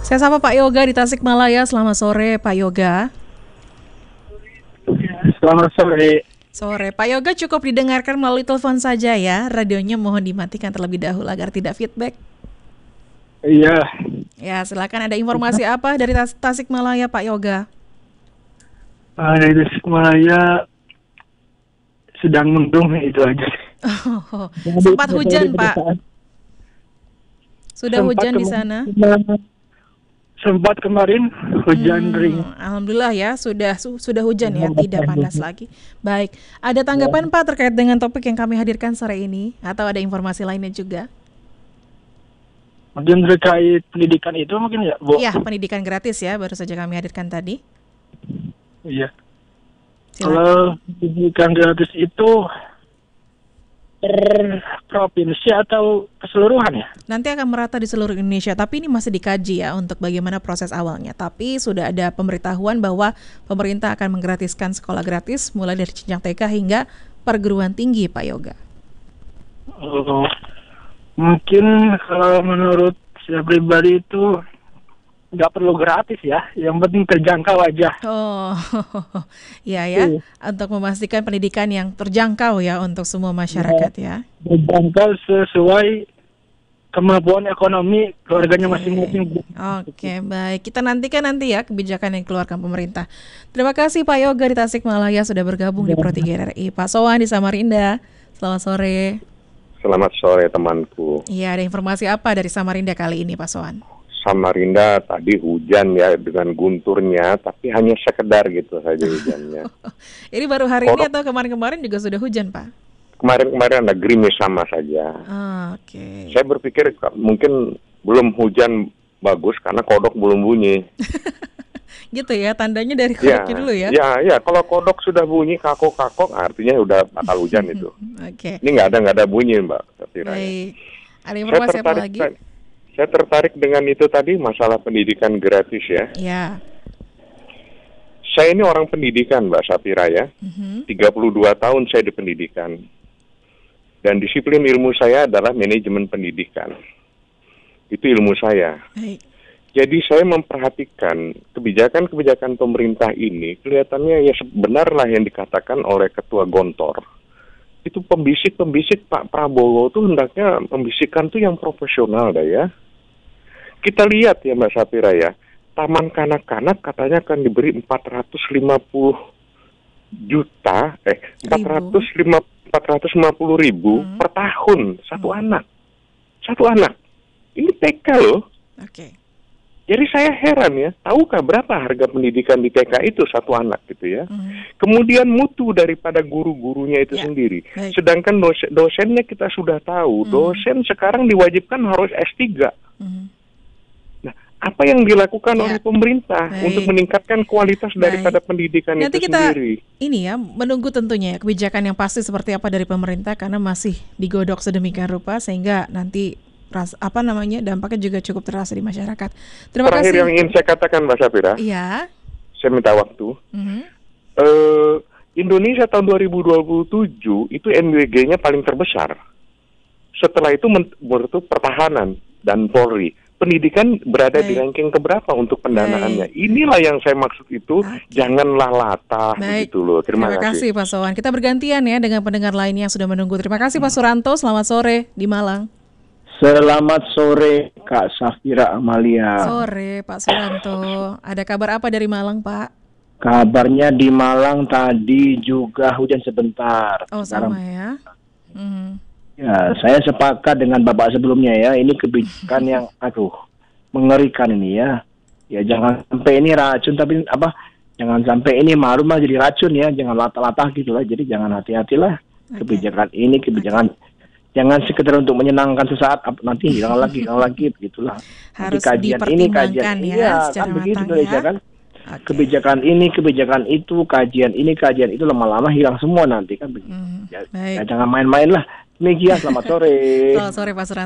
Saya sapa Pak Yoga di Tasikmalaya. Selamat sore Pak Yoga. Selamat sore. Sore Pak Yoga, cukup didengarkan melalui telepon saja ya. Radionya mohon dimatikan terlebih dahulu agar tidak feedback. Iya. Ya, silakan, ada informasi apa dari Tasikmalaya Pak Yoga? Dari Tasikmalaya sedang mendung, itu aja. Oh, sempat hujan Pak. Sudah hujan di sana? Sempat kemarin hujan ring. Alhamdulillah ya, sudah hujan ya, tidak panas lagi. Baik, ada tanggapan Pak terkait dengan topik yang kami hadirkan sore ini, atau ada informasi lainnya juga? Mungkin terkait pendidikan itu mungkin ya, Bu? Iya, pendidikan gratis ya, baru saja kami hadirkan tadi. Iya. Silakan. Kalau pendidikan gratis itu per provinsi atau keseluruhan ya? Nanti akan merata di seluruh Indonesia, tapi ini masih dikaji ya untuk bagaimana proses awalnya. Tapi sudah ada pemberitahuan bahwa pemerintah akan menggratiskan sekolah gratis mulai dari jenjang TK hingga perguruan tinggi, Pak Yoga. Mungkin kalau menurut saya pribadi itu nggak perlu gratis ya, yang penting terjangkau aja. Oh, ya, untuk memastikan pendidikan yang terjangkau ya untuk semua masyarakat ya. Terjangkau sesuai kemampuan ekonomi keluarganya masing-masing. Oke, baik. Kita nantikan nanti ya kebijakan yang dikeluarkan pemerintah. Terima kasih Pak Yoga di Tasikmalaya sudah bergabung di Pro 3 RRI. Pak Sowan di Samarinda, selamat sore. Selamat sore temanku. Iya, ada informasi apa dari Samarinda kali ini Pak Sowan? Samarinda tadi hujan ya dengan gunturnya, tapi hanya sekedar gitu saja hujannya. Ini baru hari ini atau kemarin-kemarin juga sudah hujan Pak? Kemarin ada gerimis sama saja. Oke. Saya berpikir mungkin belum hujan bagus karena kodok belum bunyi. Gitu ya, tandanya dari kodoknya dulu ya? Ya, kalau kodok sudah bunyi kakok-kakok artinya udah bakal hujan itu. Oke. Ini nggak ada bunyi Mbak. Baik. Ada informasi apa lagi? Saya tertarik dengan itu tadi, masalah pendidikan gratis ya. Ya. Saya ini orang pendidikan Mbak Safira ya. 32 tahun saya di pendidikan. Dan disiplin ilmu saya adalah manajemen pendidikan. Itu ilmu saya. Baik. Jadi saya memperhatikan kebijakan-kebijakan pemerintah ini, kelihatannya ya benarlah yang dikatakan oleh Ketua Gontor. Itu pembisik-pembisik Pak Prabowo tuh hendaknya membisikkan tuh yang profesional dah ya. Kita lihat ya Mbak Safira ya, taman kanak-kanak katanya akan diberi 450 ribu per tahun satu anak. Ini TK loh. Oke. Jadi saya heran ya, tahukah berapa harga pendidikan di TK itu satu anak gitu ya. Kemudian mutu daripada guru-gurunya itu sendiri. Baik. Sedangkan dosennya kita sudah tahu, dosen sekarang diwajibkan harus S3. Nah, apa yang dilakukan oleh pemerintah untuk meningkatkan kualitas daripada pendidikan nanti itu kita sendiri? Ini ya, menunggu tentunya ya kebijakan yang pasti seperti apa dari pemerintah karena masih digodok sedemikian rupa sehingga nanti dampaknya juga cukup terasa di masyarakat. Terima Terakhir kasih. yang ingin saya katakan Mbak Safira, Iya. saya minta waktu. Indonesia tahun 2027 itu NWG-nya paling terbesar. Setelah itu menurut pertahanan dan Polri. Pendidikan berada di ranking keberapa untuk pendanaannya. Inilah yang saya maksud itu, janganlah latah begitu loh. Terima kasih Pak Sowan. Kita bergantian ya dengan pendengar lainnya yang sudah menunggu. Terima kasih Pak Suranto, selamat sore di Malang. Selamat sore Kak Safira Amalia. Sore Pak Suranto. Ada kabar apa dari Malang Pak? Kabarnya di Malang tadi juga hujan sebentar. Oh sekarang, sama ya. Ya, saya sepakat dengan Bapak sebelumnya ya. Ini kebijakan yang mengerikan ini ya. Ya jangan sampai ini racun tapi jangan sampai ini malah jadi racun ya. Jangan latah-latah gitu lah. Jadi jangan hati-hatilah. Kebijakan ini jangan sekedar untuk menyenangkan sesaat, nanti hilang lagi begitulah. Harus kajian dipertimbangkan ini, secara begitu matang ya. Kan? Kebijakan ini, kebijakan itu, kajian itu lama-lama hilang semua nanti kan begitu. Ya, jangan main-main lah. Demikian, selamat sore. Selamat sore Pak Suranto.